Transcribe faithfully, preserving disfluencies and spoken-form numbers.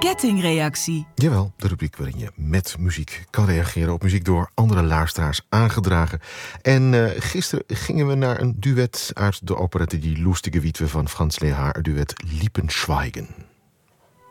kettingreactie. Jawel, de rubriek waarin je met muziek kan reageren op muziek door andere luisteraars aangedragen. En uh, gisteren gingen we naar een duet uit de operette Die lustige Witwe van Franz Lehár, het duet Lippen schweigen.